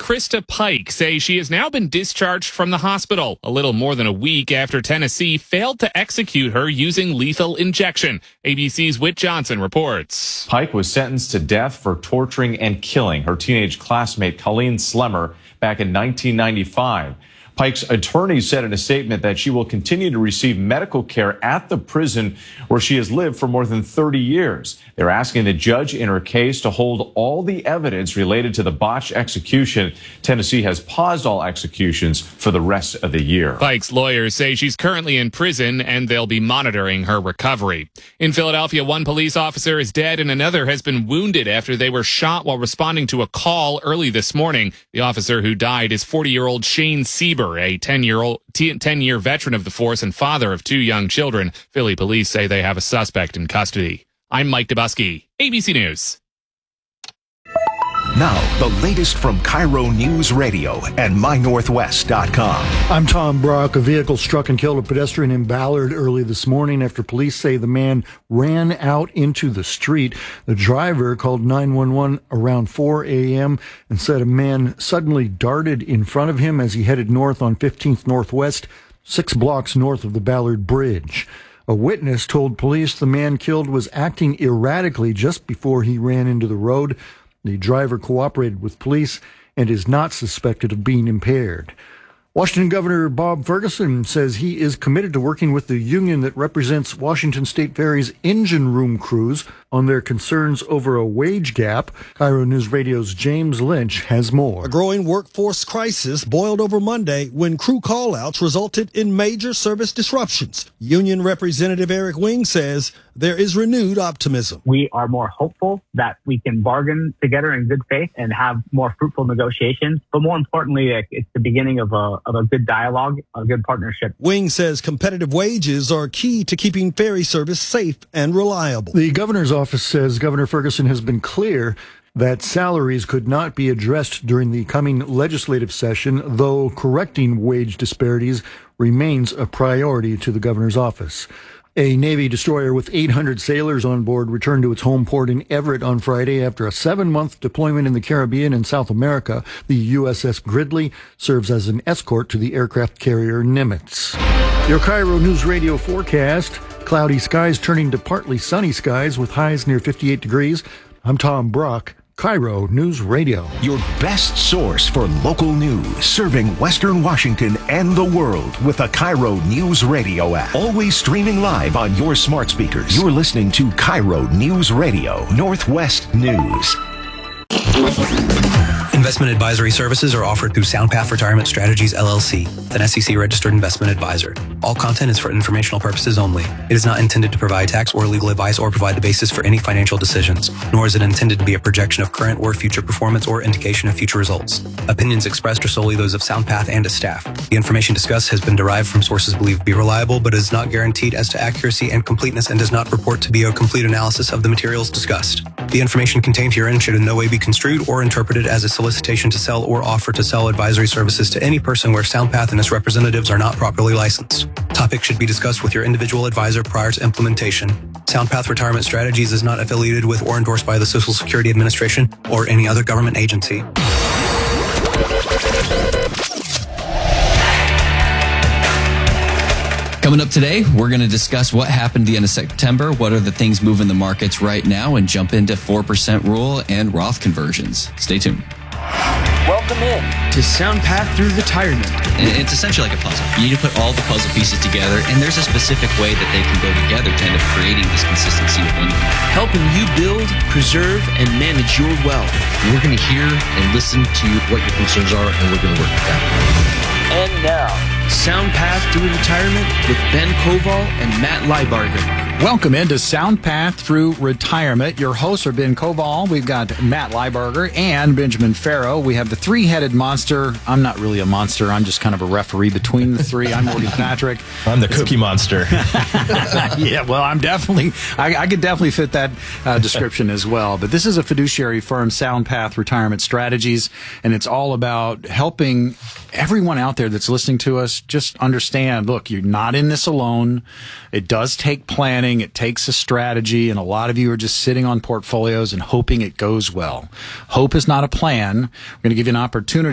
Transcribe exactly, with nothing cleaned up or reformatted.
Krista Pike say she has now been discharged from the hospital a little more than a week after Tennessee failed to execute her using lethal injection. A B C's Whit Johnson reports. Pike was sentenced to death for torturing and killing her teenage classmate Colleen Slemmer back in nineteen ninety-five. Pike's attorney said in a statement that she will continue to receive medical care at the prison where she has lived for more than thirty years. They're asking the judge in her case to hold all the evidence related to the botched execution. Tennessee has paused all executions for the rest of the year. Pike's lawyers say she's currently in prison and they'll be monitoring her recovery. In Philadelphia, one police officer is dead and another has been wounded after they were shot while responding to a call early this morning. The officer who died is forty-year-old Shane Sieber, a ten-year-old, ten-year veteran of the force and father of two young children. Philly police say they have a suspect in custody. I'm Mike Dubusky, A B C News. Now, the latest from Cairo News Radio and my northwest dot com. I'm Tom Brock. A vehicle struck and killed a pedestrian in Ballard early this morning after police say the man ran out into the street. The driver called nine one one around four a.m. and said a man suddenly darted in front of him as he headed north on fifteenth Northwest, six blocks north of the Ballard Bridge. A witness told police the man killed was acting erratically just before he ran into the road. The driver cooperated with police and is not suspected of being impaired. Washington Governor Bob Ferguson says he is committed to working with the union that represents Washington State Ferry's engine room crews on their concerns over a wage gap. Cairo News Radio's James Lynch has more. A growing workforce crisis boiled over Monday when crew call-outs resulted in major service disruptions. Union Representative Eric Wing says there is renewed optimism. We are more hopeful that we can bargain together in good faith and have more fruitful negotiations. But more importantly, it's the beginning of a, of a good dialogue, a good partnership. Wing says competitive wages are key to keeping ferry service safe and reliable. The governor's office says Governor Ferguson has been clear that salaries could not be addressed during the coming legislative session, though correcting wage disparities remains a priority to the governor's office. A Navy destroyer with eight hundred sailors on board returned to its home port in Everett on Friday after a seven-month deployment in the Caribbean and South America. The U S S Gridley serves as an escort to the aircraft carrier Nimitz. Your Cairo News Radio forecast: cloudy skies turning to partly sunny skies with highs near fifty-eight degrees. I'm Tom Brock. Cairo News Radio. Your best source for local news, serving Western Washington and the world with the Cairo News Radio app. Always streaming live on your smart speakers. You're listening to Cairo News Radio, Northwest News. Investment advisory services are offered through SoundPath Retirement Strategies, L L C, an S E C-registered investment advisor. All content is for informational purposes only. It is not intended to provide tax or legal advice or provide the basis for any financial decisions, nor is it intended to be a projection of current or future performance or indication of future results. Opinions expressed are solely those of SoundPath and its staff. The information discussed has been derived from sources believed to be reliable, but is not guaranteed as to accuracy and completeness and does not purport to be a complete analysis of the materials discussed. The information contained herein should in no way be construed or interpreted as a solicitation to sell or offer to sell advisory services to any person where SoundPath and its representatives are not properly licensed. Topics should be discussed with your individual advisor prior to implementation. SoundPath Retirement Strategies is not affiliated with or endorsed by the Social Security Administration or any other government agency. Coming up today, we're going to discuss what happened at the end of September, what are the things moving the markets right now, and jump into four percent rule and Roth conversions. Stay tuned. Welcome in to SoundPath Through Retirement. It's essentially like a puzzle. You need to put all the puzzle pieces together, and there's a specific way that they can go together to end up creating this consistency of income. Helping you build, preserve, and manage your wealth. We're going to hear and listen to what your concerns are, and we're going to work with that. And now, SoundPath Through Retirement with Ben Koval and Matt Leibarger. Welcome into SoundPath Through Retirement. Your hosts are Ben Koval. We've got Matt Leibarger and Benjamin Farrow. We have the three-headed monster. I'm not really a monster. I'm just kind of a referee between the three. I'm Morgan Patrick. I'm the Cookie Monster. Yeah, well, I'm definitely, I, I could definitely fit that uh, description as well. But this is a fiduciary firm, SoundPath Retirement Strategies, and it's all about helping everyone out there that's listening to us just understand, look, you're not in this alone. It does take planning. It takes a strategy, and a lot of you are just sitting on portfolios and hoping it goes well. Hope is not a plan. We're going to give you an opportunity